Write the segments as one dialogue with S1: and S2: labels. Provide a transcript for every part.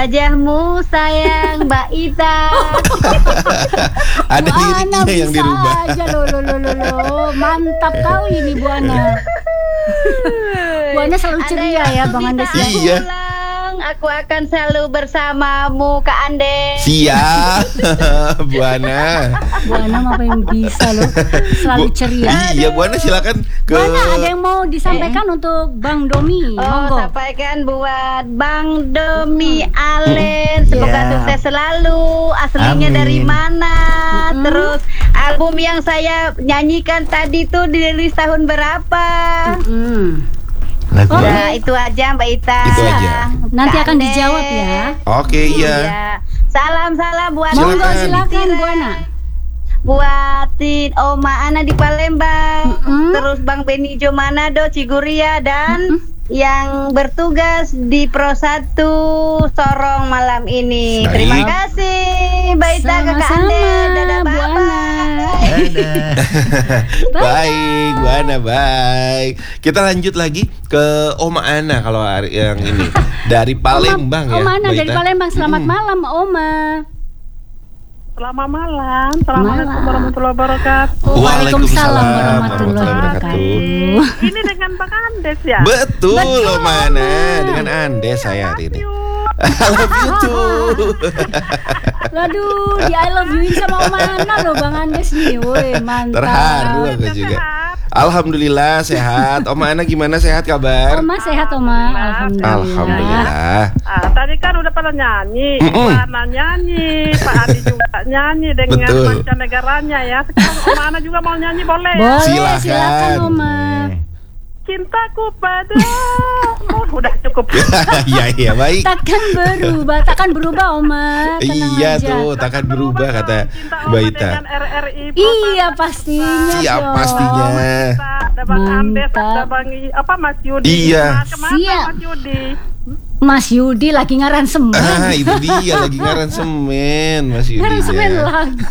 S1: Wajahmu sayang Mbak Ita.
S2: Ada
S3: Bu Ana
S2: liriknya yang
S3: bisa
S2: dirubah.
S3: aja loh. Mantap kali ini Bu Ana. Bu Ana selalu ceria ya Bang Andes ya.
S2: Iya.
S1: Aku akan selalu bersamamu Kak Andes.
S2: Siap. Bu Ana.
S3: Bu Ana apa yang bisa loh, selalu ceria.
S2: Iya, Bu Ana silakan ke.
S3: Bu Ana ada yang mau disampaikan untuk Bang Domi, monggo.
S1: Sampaikan buat Bang Domi Allen. Semoga
S4: Ya.
S1: sukses selalu. Aslinya
S4: Amin.
S1: dari mana? Terus album yang saya nyanyikan tadi tuh dirilis tahun berapa?
S4: Lagu
S1: Ya itu aja Mbak Ita.
S2: Itu aja.
S3: Nanti
S1: Kak
S3: akan
S1: Andes.
S3: dijawab ya.
S2: Oke, iya.
S1: Salam buat
S3: Monggo silakan Bu Ana.
S1: buatin Oma Ana di Palembang, terus Bang Benijo Manado Ciguria, dan yang bertugas di Pro 1 Sorong malam ini.
S2: Baik.
S1: Terima kasih Mbak Ita, Kakak
S3: Sama-sama,
S1: Ande. Dadah,
S3: Bu Ana.
S1: bye-bye.
S4: Dadah.
S2: Baik, Bu Ana, baik. Kita lanjut lagi ke Oma Ana kalau hari yang ini dari Palembang ya.
S3: Oma Ana
S2: Mbak
S3: dari
S2: Ita.
S3: Palembang. Selamat malam Oma.
S5: Selamat malam. Assalamualaikum warahmatullahi wabarakatuh.
S3: Waalaikumsalam warahmatullahi wabarakatuh.
S5: Ini dengan Bang Andes ya?
S2: Betul, Oma Ana, dengan Andes saya hari ini. I love you too.
S3: Waduh, di I love you sama Oma Ana loh Bang Andes nih. Woi, mantap.
S2: Terharu aku juga. Alhamdulillah sehat. Oma Ana gimana, sehat kabar?
S3: Oma sehat Oma.
S2: Alhamdulillah.
S5: Tadi kan udah pada nyanyi, Ibu Ana nyanyi, Pak Adi juga nyanyi dengan
S2: Betul.
S5: mancanegaranya ya. Sekarang Oma Ana juga mau nyanyi boleh?
S3: Boleh,
S2: Silakan.
S3: silakan Oma.
S5: Cintaku pada udah cukup.
S2: Iya, baik.
S3: Takkan berubah Oma. Tenang
S2: Iya
S3: aja.
S2: tuh, takkan berubah kata
S5: Cinta
S2: Mbak
S5: Oma
S2: Ita.
S5: dengan RRI.
S3: Iya pastinya.
S2: Siap
S3: dong.
S2: pastinya.
S5: Ada Bang Andes,
S3: Mantap.
S5: ada Bang Mas Yudi.
S2: Iya.
S5: Nah, kemana
S3: Siap.
S5: Mas Yudi?
S3: Mas Yudi lagi ngaransemen.
S2: Ah, itu dia lagi ngaransemen Mas Yudi.
S3: Ngaransemen
S2: ya.
S3: lagu.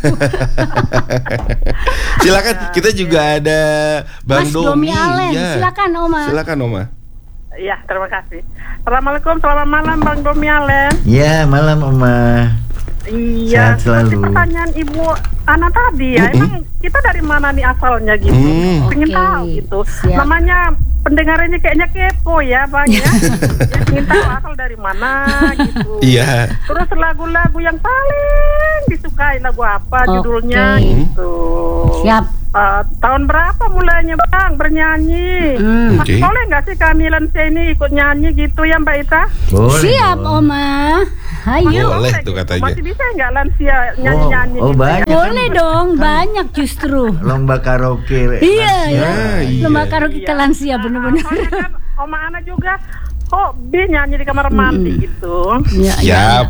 S2: Silakan, kita juga ada Bang
S3: Mas Domi Allen.
S2: Ya.
S3: Silakan Oma.
S2: Silakan Oma.
S5: Iya, terima kasih. Assalamualaikum, selamat malam Bang Domi Allen.
S4: Ya, malam Oma.
S5: Iya,
S4: Sehat selalu.
S5: seperti pertanyaan Ibu Ana tadi ya, emang kita dari mana nih asalnya gitu? Pengen
S3: Oke,
S5: tahu gitu.
S3: siap.
S5: Namanya pendengar ini kayaknya kepo ya Bang ya. Jadi pengen tahu asal dari mana gitu.
S2: Iya.
S5: Terus lagu-lagu yang paling disukai lagu apa judulnya
S3: Oke.
S5: gitu.
S3: Siap.
S5: Tahun berapa mulainya Bang bernyanyi?
S2: Oke.
S5: Boleh nggak sih kami Lansia ini ikut nyanyi gitu ya Mbak Ita?
S4: Boleh.
S3: Siap
S4: dong.
S3: Oma. Ayo.
S2: Boleh tuh katanya.
S5: Masih bisa nggak Lansia nyanyi-nyanyi
S4: Oh,
S5: gitu?
S4: banyak.
S3: Boleh dong, banyak justru.
S4: Lomba karaoke.
S3: Iya, ya.
S2: iya.
S3: Lomba karaoke ke lansia bener-bener.
S5: Soalnya kan Oma Ana juga hobi nyanyi di kamar mandi gitu.
S3: Iya, iya.
S2: Siap.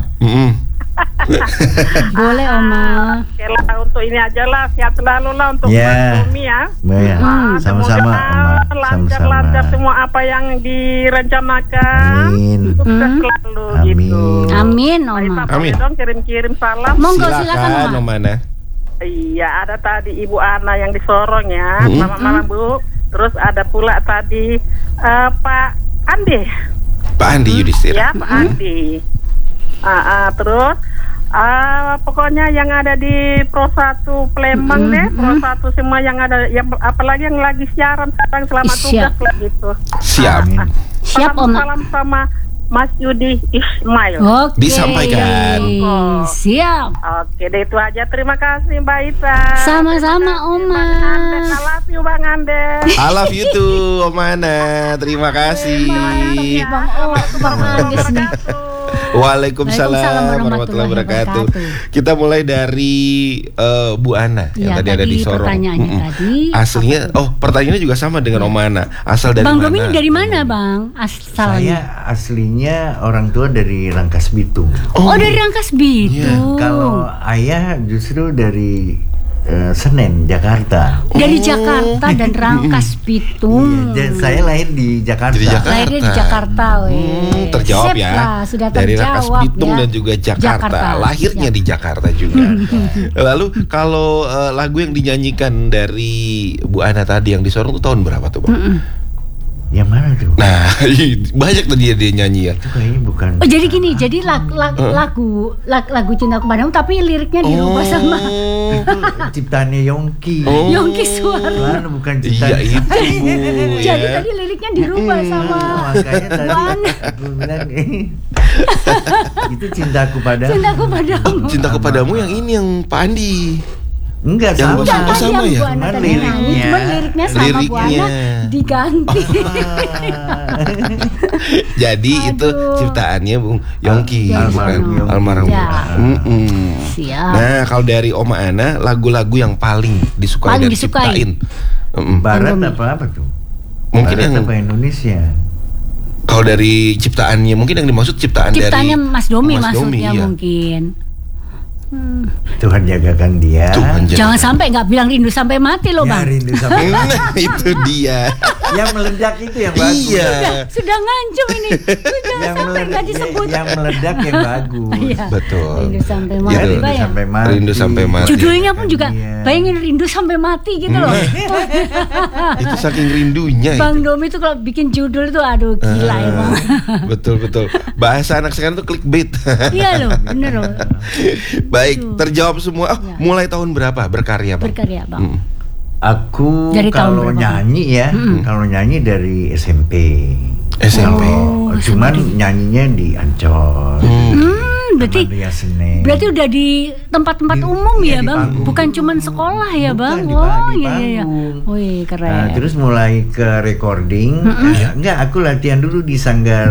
S3: Boleh Oma.
S5: Oke lah, untuk ini aja lah, sehat selalu lah untuk
S4: Ya.
S5: Mas Domi ya.
S4: Ya, sama-sama Oma.
S5: Lancar-lancar
S4: Sama-sama.
S5: semua apa yang direncanakan.
S4: Amin.
S5: Sukses selalu
S4: Amin.
S5: gitu.
S3: Amin
S5: Mbak Ita,
S3: Oma.
S2: Amin.
S5: boleh dong kirim-kirim salam.
S3: Monggo silakan
S2: Silakan
S3: Oma.
S2: Oma Ana.
S5: Iya, ada tadi Ibu Ana yang di Sorong ya. Selamat malam Bu. Terus ada pula tadi Pak Andi.
S2: Pak Andi Yudhistira.
S5: Ya, Pak Andi. Terus pokoknya yang ada di Pro 1 Palembang deh, Pro 1 semua yang ada, yang apalagi yang lagi siaran sekarang selamat
S3: Siap.
S5: tugas lah gitu.
S2: Siap.
S3: Siap Oma.
S5: Salam sama Mas Yudi Ismail.
S3: Oke.
S2: Disampaikan.
S3: Siap.
S5: Oke, deh itu aja. Terima kasih Mbak Ita.
S3: Sama-sama Oma.
S5: Bang Andes, I love you Bang Andes.
S2: I love you too, Oma Ana. Terima kasih.
S3: Bang Andes nih.
S2: Waalaikumsalam warahmatullahi wabarakatuh. Kita mulai dari Bu Ana yang
S3: Iya,
S2: tadi ada di Sorong.
S3: pertanyaannya tadi.
S2: Aslinya, pertanyaannya juga sama dengan Oma Ana. Asal dari
S3: Bang
S2: mana?
S3: Domi ini dari mana Bang? Asalnya.
S4: Saya aslinya orang tua dari Rangkas Bitung.
S3: Oh, dari Rangkas Bitung.
S4: Kalau ayah justru dari Senen, Jakarta.
S3: Dari Jakarta dan Rangkas Bitung.
S4: Iya, dan saya lahir di Jakarta.
S2: Di Jakarta.
S3: Lahirnya di Jakarta, weh.
S2: Terjawab
S3: Sip
S2: ya.
S3: lah, sudah
S2: dari Rangkas
S3: terjawab
S2: Bitung
S3: ya.
S2: dan juga Jakarta. Lahirnya
S3: Siap.
S2: di Jakarta juga. Lalu kalau lagu yang dinyanyikan dari Bu Ana tadi yang di Sorong itu tahun berapa tuh Bang?
S4: Yang mana tuh?
S2: Nah, banyak tuh dia nyanyi ya.
S4: Itu kayaknya bukan.
S3: Oh jadi gini, jadi lagu Cintaku Padamu tapi liriknya dirubah sama
S4: Itu ciptaannya Yongki.
S3: Yongki Suara.
S4: Bukan
S2: Iya
S4: ciptaan.
S2: itu Bu.
S3: Jadi
S2: ya.
S3: tadi liriknya dirubah sama
S4: Makanya tadi
S3: Buana.
S4: aku bilang itu Cintaku Padamu.
S3: Cintaku Padamu.
S2: Cintaku Padamu yang ini yang Pak Andi.
S4: Enggak
S2: Yang
S4: sama.
S2: Oh, sama ya?
S3: Buana
S4: Cuman
S3: tadi nyanyi, cuman liriknya sama
S2: Liriknya.
S3: Buana diganti.
S2: Jadi itu ciptaannya Bung Yongki.
S4: Almarhum Yongki.
S2: Almarhum.
S3: Ya. Siap.
S2: Nah, kalau dari Oma Ana, lagu-lagu yang paling disukai
S3: Paling
S2: dan
S3: disukai.
S2: ciptain.
S4: Barat apa tuh?
S2: Mungkin
S4: Barat
S2: yang
S4: apa Indonesia?
S2: kalau dari ciptaannya mungkin yang dimaksud ciptaannya
S3: Ciptanya Mas Domi
S2: Mas Domi,
S3: maksudnya
S2: iya.
S3: mungkin.
S4: Tuhan jagakan dia.
S2: Tuhan jaga.
S3: Jangan sampai nggak bilang rindu sampai mati loh
S4: Ya,
S3: Bang.
S4: rindu sampai
S2: Nah, itu dia.
S4: yang meledak itu yang bagus.
S2: Iya.
S3: Sudah ngancem ini. Jangan
S4: Yang
S3: sampai nggak disebut.
S4: yang meledak yang bagus.
S3: Iya.
S2: Betul.
S3: Rindu sampai
S2: Gitu.
S3: mati,
S4: Rindu
S3: Pak, ya?
S4: sampai mati.
S2: Rindu sampai mati.
S3: Judulnya pun juga
S4: Iya.
S3: bayangin rindu sampai mati gitu loh.
S2: Itu saking rindunya
S3: Bang
S2: itu.
S3: Domi itu kalau bikin judul itu aduh gila emang.
S2: Betul. Bahasa anak sekarang tuh clickbait.
S3: Iya loh, bener loh.
S2: Baik, terjawab semua.
S3: Ya.
S2: Mulai tahun berapa berkarya, Bang?
S3: Berkarya Bang.
S4: Aku
S3: Dari tahun
S4: kalau
S3: berapa?
S4: nyanyi ya, kalau nyanyi dari SMP.
S2: SMP.
S3: Oh,
S4: Cuman nyanyinya di Ancol.
S3: Berarti
S4: Taman Ria Senen.
S3: berarti udah di tempat-tempat
S4: Di-
S3: umum
S4: iya,
S3: ya
S4: di
S3: Bang,
S4: panggung.
S3: bukan cuman sekolah ya
S4: Bukan,
S3: Bang.
S4: di
S3: Oh
S4: di
S3: iya iya.
S4: panggung.
S3: Wih keren.
S4: Nah, terus mulai ke recording. Enggak, aku latihan dulu di Sanggar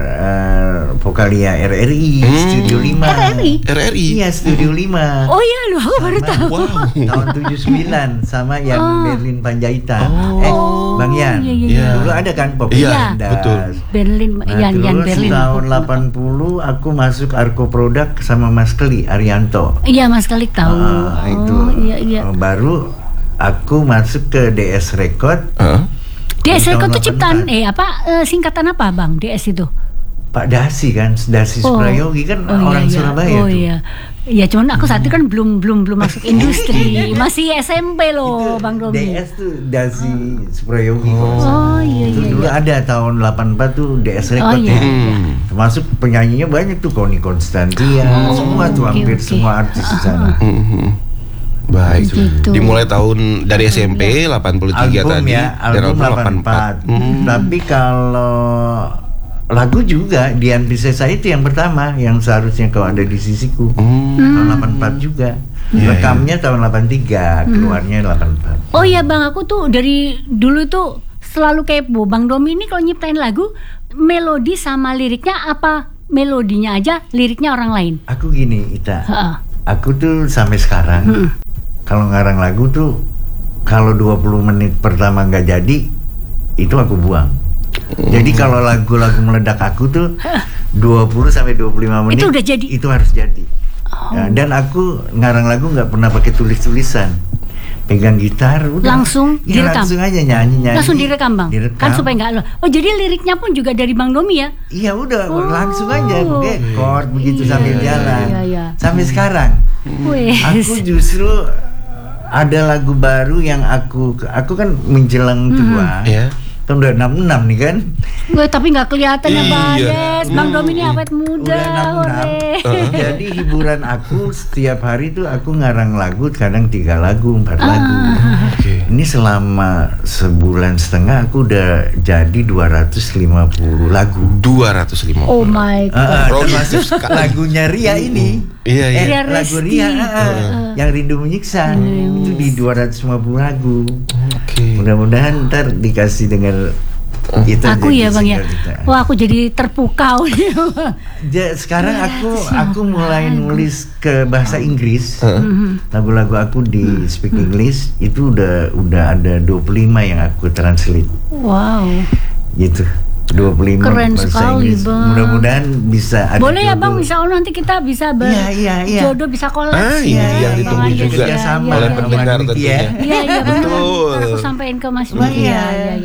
S4: Vokalia RRI Studio 5.
S3: RRI?
S2: RRI.
S4: Iya, Studio 5.
S3: Oh iya loh, aku baru tahu.
S2: Wow.
S4: Tahun 79 sama yang Berlin Panjaitan. Bang Yan.
S3: iya, iya,
S2: iya.
S4: Dulu ada kan Pop
S2: Iya,
S4: Landas.
S2: betul.
S3: Berlin,
S4: Nah,
S3: Yan
S4: terus
S3: Berlin.
S4: tahun 80 aku masuk Arko Produk sama Mas Keli Arianto.
S3: Iya Mas Kalik tahu.
S4: Itu
S3: Iya iya.
S4: baru aku masuk ke DS Record.
S2: Heeh.
S3: DS Record
S4: tahun
S3: itu ciptaan
S4: 84.
S3: singkatan apa Bang? DS itu?
S4: Pak Dasi kan, Dasi Suprayogi kan orang
S3: iya,
S4: Surabaya
S3: oh,
S4: tuh.
S3: iya. Iya, cuman aku saat itu kan belum masuk industri, masih SMP loh, Bang Domi.
S4: DS tuh Dasi Suprayogi.
S3: Oh iya
S4: Itu
S3: iya.
S4: dulu
S3: Iya.
S4: ada tahun 84 tuh DS
S3: Oh
S4: Record
S3: iya.
S4: ya.
S3: iya.
S4: Termasuk penyanyinya banyak tuh Connie Constantia, semua tuh
S3: oke,
S4: hampir
S3: oke.
S4: semua artis di sana.
S2: Baik.
S3: Gitu.
S2: Dimulai tahun dari SMP 83
S4: Album
S2: tadi.
S4: ya,
S2: dan
S4: album 84. Tapi kalau lagu juga Dian Piscesa itu yang pertama yang seharusnya kau ada di sisiku. Tahun 84 juga. Rekamnya tahun 83, keluarnya 84.
S3: Oh iya Bang, aku tuh dari dulu tuh selalu kepo. Bang Domi ini kalau nyiptain lagu, melodi sama liriknya apa? Melodinya aja, liriknya orang lain.
S4: Aku gini, Ita.
S3: Heeh.
S4: Aku tuh sampai sekarang kalau ngarang lagu tuh kalau 20 menit pertama nggak jadi itu aku buang. Jadi kalau lagu-lagu meledak aku tuh 20 sampai 25 menit
S3: Itu udah jadi?
S4: Itu harus jadi. Nah, dan aku ngarang lagu nggak pernah pakai tulis-tulisan. Pegang gitar udah.
S3: Langsung
S4: Iya,
S3: direkam?
S4: langsung aja nyanyi.
S3: Langsung direkam Bang?
S4: Direkam.
S3: Kan supaya nggak lo. Oh jadi liriknya pun juga dari Bang Domi ya?
S4: Iya udah langsung aja chord begitu
S3: Iya,
S4: sambil
S3: iya,
S4: jalan.
S3: iya, iya.
S4: Sampai sekarang.
S3: Wes.
S4: Aku justru ada lagu baru yang aku kan menjelang tua.
S2: Ya.
S4: Tahun udah 66 nih kan.
S3: Gue tapi nggak kelihatan ya Bang
S2: Iya.
S3: Des. Bang Domi ini awet muda.
S4: Udah 66.
S3: ore.
S4: Jadi hiburan aku setiap hari tuh aku ngarang lagu, kadang 3 lagu, 4 lagu.
S2: Oke.
S4: Ini selama sebulan setengah aku udah jadi 250 lagu.
S2: 250.
S3: Oh my God.
S2: Produktif
S4: Termasuk
S2: sekali.
S4: lagunya Ria ini.
S2: Iya, iya.
S3: Ria
S4: Lagu
S3: Resti.
S4: Ria yang Rindu Menyiksa itu di 250 lagu.
S2: Oke.
S4: Mudah-mudahan ntar dikasih dengar kita.
S3: Aku
S4: jadi
S3: ya Bang ya.
S4: single kita.
S3: Wah aku jadi terpukau nih Bang.
S4: Sekarang aku mulai nulis ke bahasa Inggris. Lagu-lagu aku di speak English itu udah ada 25 yang aku translate
S3: Wow.
S4: gitu. 25
S3: Keren
S4: bahasa
S3: sekali,
S4: Inggris.
S3: Bang.
S4: Mudah-mudahan bisa ada
S3: Boleh ya
S4: jodoh.
S3: Bang, insya Allah nanti kita bisa
S4: Iya.
S3: jodoh bisa collab.
S2: Ah, ini yang ditunggu
S3: Iya,
S2: juga
S3: iya,
S4: sama
S2: oleh
S3: iya,
S2: pendengar
S4: iya.
S2: tentunya.
S3: Iya iya betul.
S2: Betul.
S3: Ntar aku sampaikan ke Mas
S4: Wah,
S3: Widi.
S4: iya.
S3: Iya.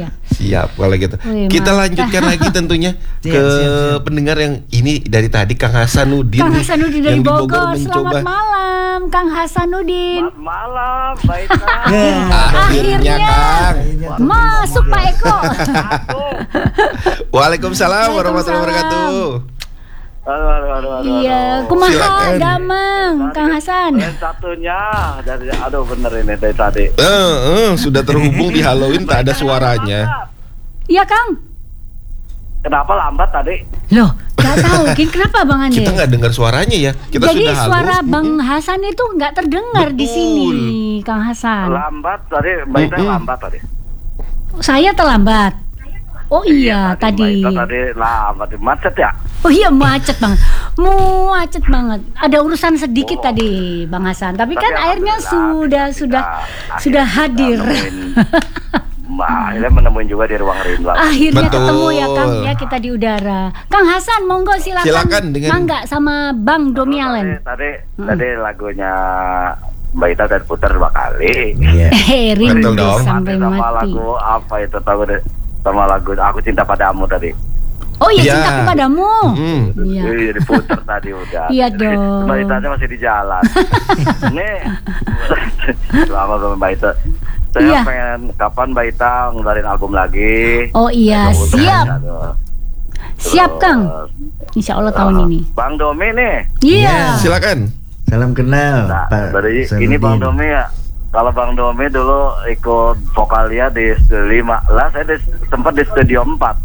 S2: Siap kalau gitu.
S3: Wih,
S2: Kita
S3: mantap.
S2: lanjutkan lagi tentunya
S4: Siap,
S2: ke
S4: siap.
S2: pendengar yang ini dari tadi Kang Hasanuddin.
S3: Kang
S2: nih,
S3: Hasanuddin dari
S2: yang di
S3: Bogor.
S2: mencoba.
S3: Selamat malam, Kang Hasanuddin.
S5: Selamat malam, Baita.
S2: Akhirnya Kang.
S3: Masuk Pak Eko.
S2: Waalaikumsalam warahmatullahi wabarakatuh.
S5: Aduh.
S3: Iya, kumaha
S2: Silakan.
S3: damang, Kang Hasan.
S5: Yang satunya dari bener ini dari tadi.
S2: Sudah terhubung di Halloween tak ada suaranya.
S3: Iya, Kang.
S5: Kenapa lambat tadi?
S3: Loh, gak tahu, Kin, kenapa Bang Ande?
S2: Kita nggak dengar suaranya ya. Kita
S3: Jadi
S2: sudah halo.
S3: suara Bang Hasan itu nggak terdengar di
S2: Betul.
S3: sini, Kang Hasan.
S5: Lambat tadi, Baita lambat tadi.
S3: Saya terlambat. Oh iya, tadi.
S5: Baita tadi lambat, macet ya?
S3: Oh iya, macet banget. Macet banget. Ada urusan sedikit tadi, Bang Hasan. Tapi kan akhirnya sudah hadir.
S5: Akhirnya menemuin juga di ruang rimba.
S3: Akhirnya
S2: Betul.
S3: ketemu ya Kang ya, kita di udara. Kang Hasan, monggo silakan.
S2: Silakan dengan-
S3: Mangga sama Bang Domi Allen.
S5: Tadi lagunya Mbak Ita dan putar 2 kali.
S4: Iya.
S3: Rindu
S2: Betul dong.
S3: sampai
S5: sama
S3: mati.
S5: lagu apa itu tahu deh? Sama lagu Aku Cinta Padamu tadi.
S3: Oh iya,
S2: Iya.
S3: cinta kepadamu.
S2: Mm.
S3: Iya.
S5: Iya, diputar tadi udah.
S3: Iya dong.
S5: Mbak Ita masih di jalan. Ini lama sama Mbak Ita. Saya
S3: Iya.
S5: pengen kapan Mbak Ita ngeluarin album lagi.
S3: Oh iya,
S5: Untuk
S3: siap.
S5: Aduh.
S3: Siap, Kang.
S5: Terus,
S3: Insya Allah tahun ini.
S5: Bang Domi nih.
S3: Iya.
S2: Silakan.
S4: Salam kenal,
S5: Nah,
S4: Pak.
S5: dari
S4: Hasanuddin.
S5: ini Bang Domi ya. Kalau Bang Domi dulu ikut vokalia di Studio 5. Lah saya sempat di Studio 4.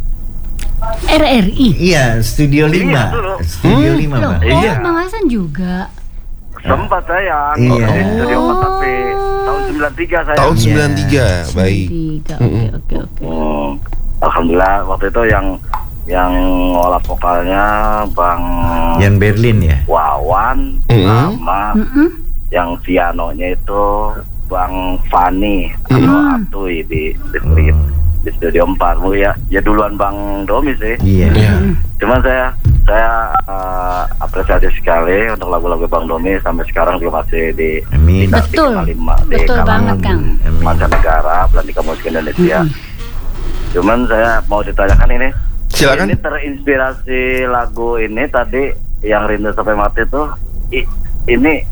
S3: RRI.
S4: Iya, Studio 5.
S5: dulu.
S4: Studio 5,
S3: Loh,
S4: Pak.
S3: oh
S5: Iya.
S3: Bang Hasan juga.
S5: Sempat saya
S4: Iya.
S5: di Studio 4 tapi tahun 93 saya.
S2: Tahun
S4: Iya.
S2: 93, baik.
S3: Tiga. Oke.
S5: Alhamdulillah waktu itu yang ngolah vokalnya Bang
S4: Yang Berlin ya.
S5: Wawan sama yang pianonya itu Bang Fani atau Atui di Studio 4. Ya duluan Bang Domi sih.
S4: Iya.
S2: Iya.
S5: Cuman saya apresiasi sekali untuk lagu-lagu Bang Domi sampai sekarang juga masih
S4: Amin.
S3: Betul.
S5: di
S3: Betul
S5: kalangan
S3: banget, Kang.
S4: Amin.
S5: mancanegara, Pelantika Musik Indonesia. Cuman saya mau ditanyakan ini.
S2: Silakan.
S5: Ini terinspirasi lagu ini tadi yang Rindu Sampai Mati tuh ini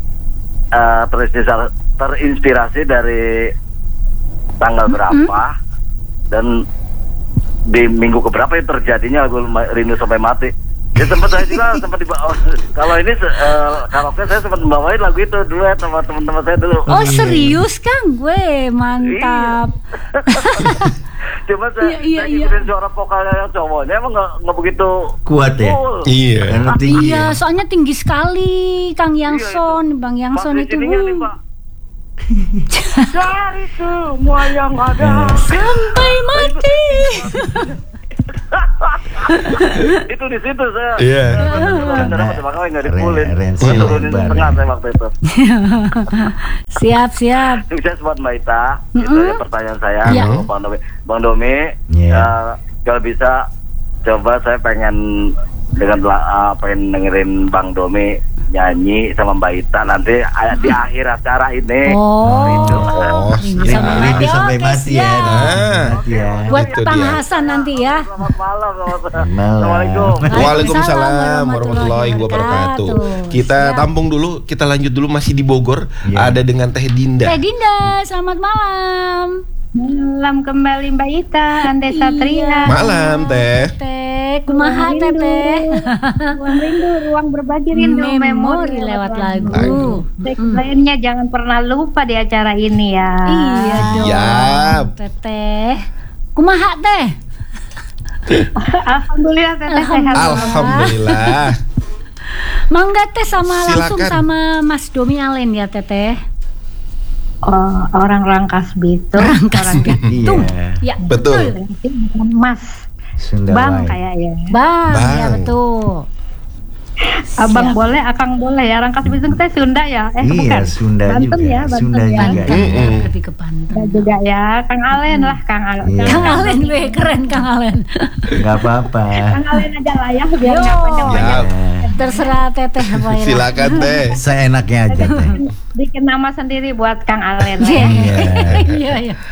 S5: terinspirasi dari tanggal berapa dan di minggu keberapa yang terjadinya lagu Rindu Sampai Mati. Ya sempat saya juga sempat dibawa. Kalau ini karaoke saya sempat membawain lagu itu duet sama teman-teman saya dulu.
S3: Oh serius Kang, gue mantap.
S5: Cuma saya ngikutin suara vokalnya yang cowoknya emang nggak begitu
S4: Kuat ya?
S5: full.
S2: Iya.
S4: Karena tinggi.
S3: Iya,
S4: ya?
S3: soalnya tinggi sekali Kang Yangson, Bang Yangson
S5: Pas di
S3: itu.
S5: sininya nih, Pak. Dari semua yang ada.
S3: Sampai mati.
S5: Itu di situ saya.
S2: Iya.
S5: Karena makanya nggak dipulin.
S4: Arrange
S5: Saya turunin
S4: lebar.
S5: setengah saya waktu itu.
S3: Siap.
S5: Sukses buat Mbak Ita. Itu ya pertanyaan saya.
S3: Iya.
S5: Untuk Bang Domi.
S4: Iya.
S5: Kalau bisa coba saya pengen pengen dengerin Bang Domi nyanyi sama Mbak Ita nanti di akhir acara ini. Rindu.
S3: Rindu sampai mati.
S4: Rindu sampai
S3: Oke,
S4: mati ya.
S3: siap.
S4: Mati ya.
S3: Buat
S2: Itu
S3: Kang
S2: dia.
S3: Hasan nanti ya.
S5: Selamat malam.
S4: Malam.
S5: Assalamualaikum.
S2: Waalaikumsalam warahmatullahi wabarakatuh. Kita
S3: Siap.
S2: tampung dulu, kita lanjut dulu masih di Bogor.
S4: Iya.
S2: Ada dengan Teh Dinda.
S3: Teh Dinda, selamat malam.
S1: Malam kembali Mbak Ita, Ande Satria.
S2: Malam Teh.
S3: Teh, kumaha Teh Teh?
S1: Ruang rindu, ruang berbagi rindu,
S3: Memori lewat lagu.
S1: Lainnya jangan pernah lupa di acara ini ya.
S3: Iya dong.
S2: Siap.
S3: Teteh. Kumaha Teh?
S1: Alhamdulillah teteh sehat.
S2: Alhamdulillah.
S3: Mangga Teh sama langsung
S2: Silakan.
S3: sama Mas Domi Allen ya Teteh.
S1: Oh, orang Rangkas Bitung.
S3: Rangkas Bitung.
S4: Iya.
S3: Ya,
S2: Betul.
S1: Mas
S4: Sunda
S1: Bang
S4: Wai.
S1: kayaknya.
S3: Bang,
S2: Bang.
S3: ya betul.
S1: Abang
S3: Siap.
S1: boleh, Akang boleh ya. Rangkas Bitung teh Sunda ya?
S4: Iya,
S1: Bukan.
S4: Sunda
S1: Banten
S4: juga.
S1: ya, Banten
S4: Sunda
S1: ya.
S4: juga.
S3: Banten, lebih ke Banten.
S1: Ya juga ya, Kang Alen lah, Kang Alen.
S4: Iya.
S3: Kang Alen, weh keren Kang Alen.
S4: Enggak apa-apa.
S1: Kang Alen aja lah ya, biar
S3: Yo.
S1: nggak panjang-panjang.
S2: Ya.
S3: Terserah Teteh apa ya.
S2: Silakan Teh.
S4: Seenaknya aja, Teh.
S1: Bikin nama sendiri buat Kang Alen.
S3: Iya.
S4: Iya.
S3: Iya, iya.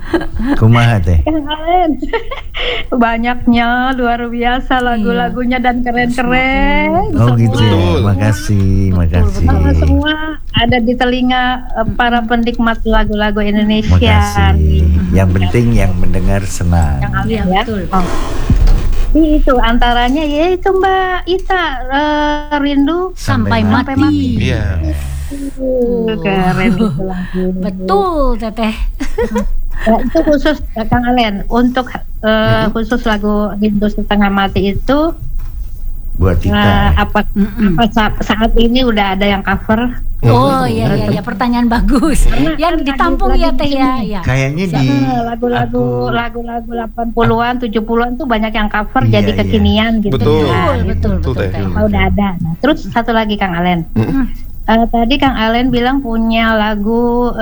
S4: Kumaha teh?
S6: Kang Alen. Banyaknya luar biasa lagu-lagunya dan keren-keren.
S4: Oh gitu ya.
S2: Betul.
S4: Makasih.
S6: Semua ada di telinga para penikmat lagu-lagu Indonesia.
S4: Makasih. Yang penting yang mendengar senang.
S6: Yang Alen
S3: Iya,
S6: ya.
S3: betul.
S6: Oh. Itu antaranya ya itu Mbak Ita, Rindu
S3: Sampai
S6: Sampai
S3: mati.
S2: Iya.
S6: Keren itu lagu.
S3: Betul, Teteh.
S6: Ya, itu khusus Kang Alen untuk khusus lagu Rindu Setengah Mati itu
S4: Buat kita.
S6: apa saat ini udah ada yang cover.
S3: Oh iya, pertanyaan bagus. Yang ditampung ya Teh ya. Ya.
S4: Kayaknya di
S6: Lagu-lagu 80-an 70-an tuh banyak yang cover
S4: Iya,
S6: jadi
S4: iya.
S6: kekinian gitu.
S2: Betul.
S6: Nah,
S3: Betul,
S2: Teh.
S3: Teh.
S6: udah ada. Nah, terus satu lagi Kang Alen. Tadi Kang Alen bilang punya lagu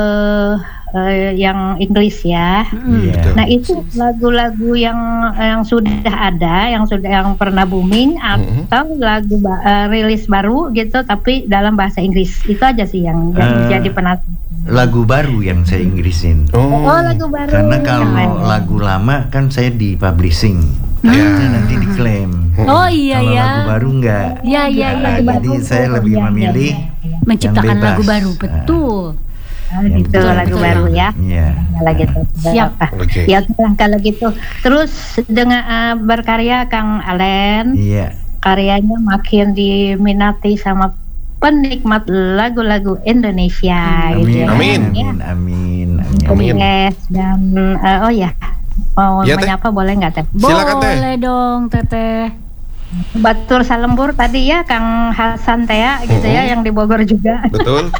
S6: yang Inggris ya.
S4: Iya.
S6: Nah itu lagu-lagu yang sudah ada, yang pernah booming atau lagu rilis baru gitu, tapi dalam bahasa Inggris. Itu aja sih yang jadi penasaran.
S4: Lagu baru yang saya Inggrisin.
S6: Oh lagu baru.
S4: Karena kalau lagu lama kan saya di publishing. Nanti diklaim.
S3: Oh iya
S4: Kalau
S3: ya.
S4: lagu baru enggak.
S3: Iya.
S4: Jadi saya lebih memilih
S3: Menciptakan
S4: yang bebas.
S3: lagu baru, betul.
S6: Gitu lagu
S3: betul.
S6: baru ya.
S4: Iya.
S6: Kalau gitu.
S3: Siap.
S2: Oke.
S6: Ya itulah kalau gitu. Terus dengan berkarya Kang Alen,
S4: Iya.
S6: karyanya makin diminati sama penikmat lagu-lagu Indonesia.
S4: Amin.
S6: ya.
S2: Amin.
S6: Ya.
S2: Amin.
S6: Yes, dan oh ya, mau
S2: Ya, Teh.
S6: menyapa boleh nggak Teh?
S2: Silakan, Teh.
S3: Boleh dong, Teteh.
S6: Batur Salembur tadi ya Kang Hasan Tea gitu ya yang di Bogor juga.
S2: Betul.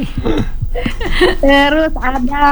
S6: Terus ada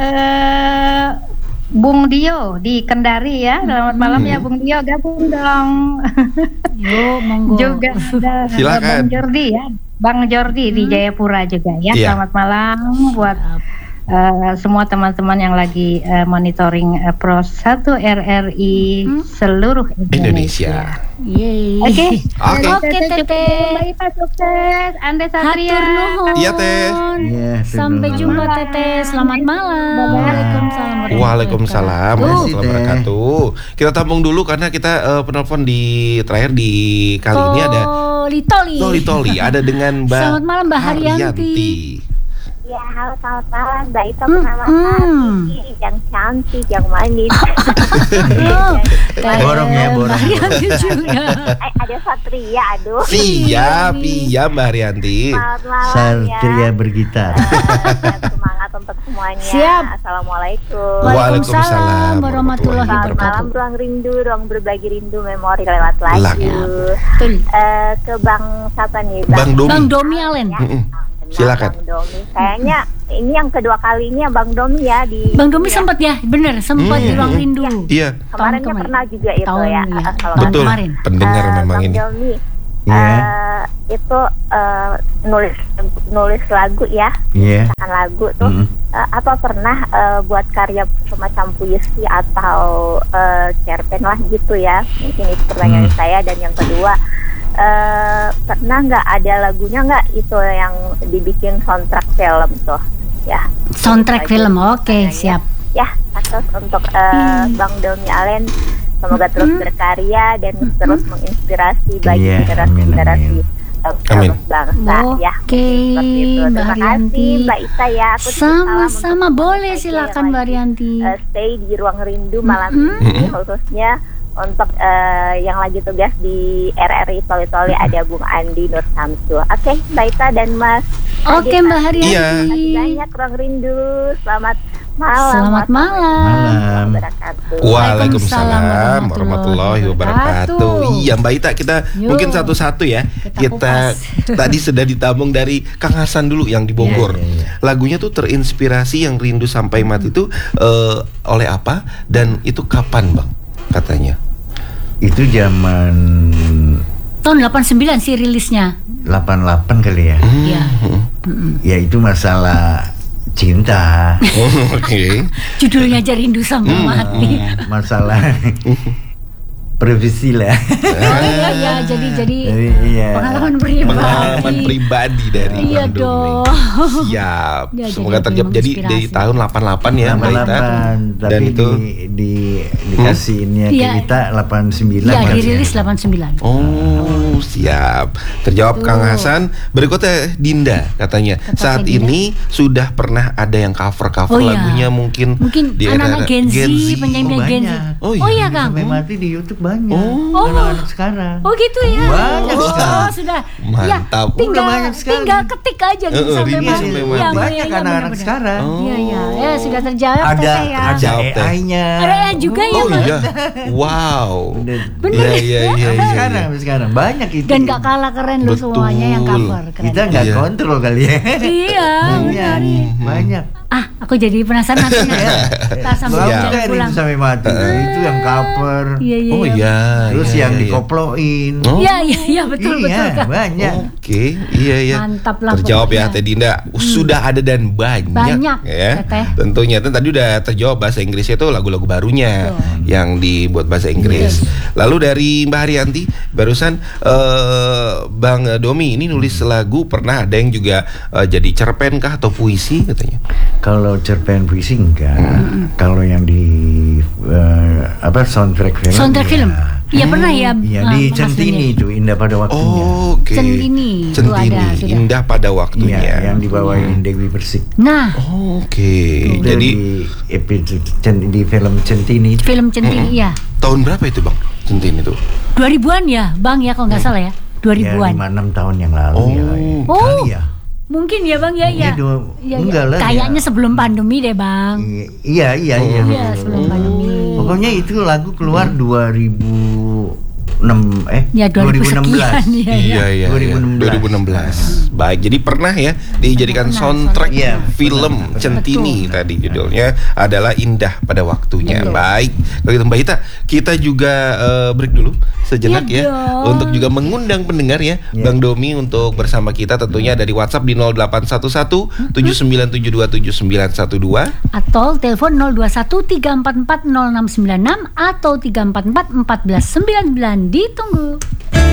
S6: Bung Dio di Kendari ya. Selamat malam ya Bung Dio, gabung dong.
S3: Yo, monggo.
S6: Juga ada
S2: Silakan.
S6: Bang Jordi ya. Bang Jordi di Jayapura juga ya.
S2: Iya.
S6: Selamat malam buat semua teman-teman yang lagi monitoring Pro 1 RRI seluruh Indonesia.
S3: Yeay.
S6: Oke.
S3: Oke, Teteh.
S6: Mbak Ita sukses. Ande Satria.
S3: Hatur nuhun.
S2: Iya, Teh.
S4: Iya,
S3: Sampai
S4: betul.
S3: jumpa Teteh. Selamat malam. Waalaikumsalam.
S2: Waalaikumsalam warahmatullahi wabarakatuh. Kita tampung dulu karena kita penelpon di terakhir di kali ini ada Toli. Ada dengan Mbak
S3: Selamat malam, Mbak Haryanti.
S7: Ya, halo selamat malam Mbak Ita Purnamawati yang cantik, yang manis.
S4: Borong ya, borong.
S3: Haryanti juga.
S7: Ada Satria, aduh.
S2: Siap, iya Mbak Haryanti.
S7: Selamat malam
S4: Satria
S7: ya.
S4: bergitar.
S7: Semangat untuk semuanya.
S3: Siap.
S7: Assalamualaikum.
S2: Waalaikumsalam
S3: warahmatullahi
S7: Selamat malam,
S3: wabarakatuh.
S7: ruang rindu, ruang berbagi rindu, memori lewat lagu.
S3: Betul.
S7: Ke Bang siapa nih?
S2: Bang Domi.
S3: Bang Domi Alen.
S2: Silakan.
S7: Bang Domi. Kayaknya ini yang kedua kalinya Bang Domi ya di.
S3: Bang Domi sempat ya, bener sempat di ruang rindu.
S2: Iya,
S7: Kemarinnya
S3: Tahun
S7: pernah juga itu
S3: Tahun,
S7: ya.
S3: ya.
S7: Kalau
S3: Tahun
S2: betul.
S3: kemarin.
S2: Pendengar memang
S7: Bang
S2: ini.
S7: Domi,
S4: Iya.
S7: itu nulis lagu ya,
S4: Iya.
S7: bahan lagu tuh. Apa pernah buat karya semacam puisi atau cerpen lah gitu ya? Mungkin itu pertanyaan saya. Dan yang kedua, pernah nggak ada lagunya nggak itu yang dibikin soundtrack film tuh? Ya.
S3: Soundtrack
S7: Itu aja
S3: film, oke,
S7: pertanyaannya.
S3: siap.
S7: Ya, atas untuk Bang Domi Alen, semoga terus berkarya dan terus menginspirasi bagi
S4: Iya,
S7: generasi-generasi
S4: amin.
S2: Amin.
S7: bangsa ya.
S3: Oke,
S7: Seperti itu.
S3: Mbak
S7: Terima
S3: Haryanti.
S7: kasih Mbak Ita ya. Aku titip salam
S3: Sama-sama,
S7: untuk
S3: boleh
S7: saja
S3: silakan
S7: yang
S3: Mbak
S7: lagi,
S3: Haryanti.
S7: stay di ruang rindu malam ini, khususnya untuk yang lagi tugas di RRI Toli-Toli ada Bung Andi Nur Samsul. Oke, Mbak Ita dan Mas
S3: Oke,
S7: Ade,
S3: Mbak Haryanti.
S2: Iya.
S7: terima kasih banyak ruang rindu. Selamat malam.
S3: Selamat malam.
S4: Malam.
S7: Wabarakatuh.
S2: Waalaikumsalam warahmatullahi
S3: warahmatullahi
S2: wabarakatuh.
S3: wabarakatuh.
S2: Iya Mbak Ita, kita
S3: Yuk.
S2: mungkin satu-satu ya.
S3: Kita
S2: Tadi sudah ditambung dari Kang Hasan dulu yang di Bogor.
S4: Iya.
S2: Lagunya tuh terinspirasi yang Rindu Sampai Mati itu oleh apa dan itu kapan Bang katanya?
S4: Itu zaman
S3: Tahun 89 sih rilisnya.
S4: 88 kali ya.
S3: Iya.
S4: Ya itu masalah cinta.
S2: Oke.
S3: Judulnya aja Rindu Sampai Mati.
S4: Masalah privasi lah.
S3: Iya, jadi
S4: Iya.
S3: pengalaman
S2: pribadi dari
S3: Iya
S2: Bang Domi.
S3: dong.
S2: Siap.
S3: Ya,
S2: Semoga
S3: jadi
S2: terjawab. Jadi
S3: menginspirasi.
S2: dari tahun 88 ya, Mbak Ita.
S4: 88,
S2: Dan
S4: tapi
S2: itu
S4: dikasihnya ke
S3: Iya.
S4: kita 89.
S3: Iya,
S4: Mas.
S3: dirilis 89.
S2: Oh, siap. Terjawab Kang Hasan. Berikutnya Dinda katanya. Saat
S3: Dinda.
S2: ini sudah pernah ada yang cover
S3: Oh, iya.
S2: lagunya mungkin
S3: Mungkin
S2: di
S3: anak-anak
S2: era
S3: Gen Z, penyanyi Gen Z.
S4: banyak.
S2: Oh, iya.
S3: Oh iya, Kang.
S4: Sampai mati di YouTube banyak.
S2: Oh.
S4: Anak-anak sekarang.
S3: Oh gitu ya.
S4: Banyak
S3: oh,
S4: sekali.
S3: sudah.
S2: Mantap.
S3: Ya, tinggal,
S4: Udah banyak sekali.
S3: tinggal ketik aja gitu sampai
S2: Rini
S3: mati.
S2: sampai
S3: Iya,
S2: mati.
S4: Banyak
S3: iya,
S4: anak-anak
S3: benar-benar.
S4: sekarang.
S3: Iya, iya. Ya, sudah terjawab
S4: Ada
S3: Teteh ya.
S2: Jawab, Teh.
S4: AI-nya.
S3: Ada AI juga ya,
S2: Oh
S3: Bang?
S2: iya. Wow.
S3: Bener
S2: Iya,
S3: ya?
S2: iya, iya,
S4: Sampai
S2: iya.
S4: sekarang banyak itu.
S3: Dan gak kalah keren loh
S2: Betul.
S3: semuanya yang cover. Keren.
S4: Kita nggak
S2: Iya.
S4: kontrol kali ya.
S3: Iya, benar.
S4: Banyak.
S3: Ah, aku jadi penasaran nanti. Tak sampai
S2: Siap.
S3: jalan
S4: Bukan
S3: pulang.
S4: itu sampai mati. Itu yang cover.
S3: Iya, iya.
S2: Oh
S3: iya.
S2: iya.
S4: Terus
S2: iya,
S4: yang
S2: iya.
S4: dikoploin.
S2: Oh.
S3: Iya, iya, iya, betul,
S4: Iya,
S3: betul. Kak.
S4: banyak.
S2: Oke, iya iya.
S3: Mantap lah
S2: Terjawab ya
S3: pokoknya.
S2: Teh Dinda. Sudah ada dan banyak,
S3: Banyak,
S2: ya.
S3: Teteh.
S2: Tentunya tadi udah terjawab bahasa Inggrisnya itu lagu-lagu barunya
S3: Betul.
S2: yang dibuat bahasa Inggris. Lalu dari Mbak Haryanti barusan Bang Domi ini nulis lagu pernah ada yang juga jadi cerpen kah atau puisi katanya.
S4: Kalau cerpen puisi enggak. Kalau yang di soundtrack film.
S3: Soundtrack
S4: ya.
S3: film. Iya pernah ya.
S4: Iya
S3: ah,
S4: di
S3: Mas
S4: Centini
S3: Doni.
S4: itu Indah pada waktunya.
S2: Oke.
S3: Centini, itu
S2: Centini,
S3: ada, sudah.
S2: indah pada waktunya.
S4: Iya, yang dibawain Dewi Persik.
S3: Nah,
S2: Oke.
S4: Itu
S2: Jadi
S4: di film Centini itu.
S3: film Centini ya.
S2: tahun berapa itu Bang? Centini itu?
S3: 2000-an ya, Bang ya kalau nggak salah ya.
S4: Ya
S3: 2000-an.
S4: 5-6 tahun yang lalu
S2: Oh.
S4: ya.
S3: Oh.
S4: Kali ya.
S3: Mungkin ya, Bang ya, ya.
S4: Enggak lah.
S3: Kayaknya
S4: ya.
S3: sebelum pandemi deh, Bang.
S4: Iya.
S3: Iya, sebelum pandemi.
S4: Pokoknya itu lagu keluar 2006
S3: Ya 2000 sekian
S4: 2016.
S3: ya.
S2: Iya,
S4: 2016.
S2: 2016. Baik, jadi pernah ya dijadikan
S3: Pernah,
S2: soundtrack
S4: Iya,
S2: film Centini tadi judulnya adalah Indah pada Waktunya.
S3: Betul.
S2: Baik, kalau gitu Mbak Ita, kita juga break dulu sejenak
S3: Iya
S2: ya
S3: dong.
S2: untuk juga mengundang pendengar ya, Bang Domi untuk bersama kita tentunya dari WhatsApp di 0811 79727912
S3: Atau telepon 021 344 0696 atau 344 1499. Ditunggu.